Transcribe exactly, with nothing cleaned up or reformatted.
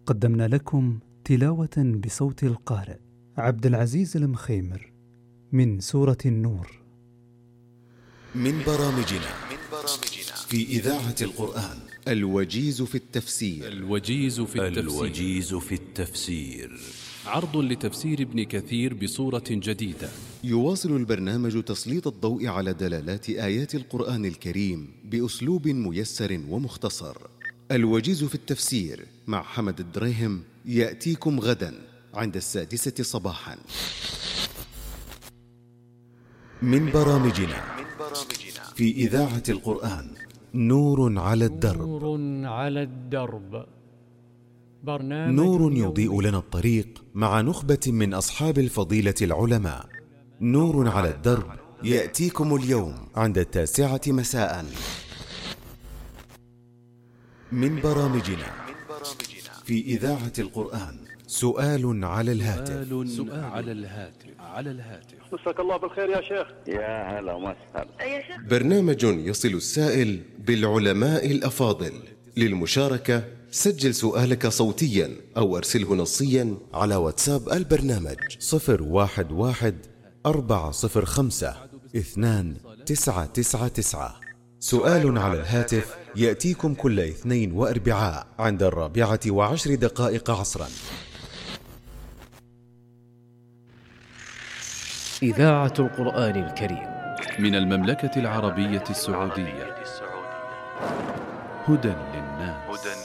قدمنا لكم تلاوة بصوت القارئ عبد العزيز المخيمر من سورة النور. من برامجنا في إذاعة القرآن الوجيز في التفسير. الوجيز في التفسير, الوجيز في التفسير. عرض لتفسير ابن كثير بصورة جديدة. يواصل البرنامج تسليط الضوء على دلالات آيات القرآن الكريم بأسلوب ميسر ومختصر. الوجيز في التفسير مع حمد الدريهم يأتيكم غدا عند السادسة صباحا. من برامجنا في إذاعة القرآن نور على الدرب. نور على الدرب، برنامج نور يضيء لنا الطريق مع نخبة من أصحاب الفضيلة العلماء. نور على الدرب يأتيكم اليوم عند التاسعة مساء. من برامجنا في إذاعة القرآن سؤال على الهاتف. سؤال على الهاتف على الهاتف مساك الله بالخير يا شيخ. يا هلا وسهلا يا شيخ. برنامج يصل السائل بالعلماء الأفاضل. للمشاركة سجل سؤالك صوتيا أو أرسله نصيا على واتساب البرنامج صفر واحد واحد أربعة صفر خمسة اثنان تسعة تسعة تسعة. سؤال على الهاتف يأتيكم كل اثنين وأربعاء عند الرابعة وعشر دقائق عصرا. إذاعة القرآن الكريم من المملكة العربية السعودية. هدى للناس.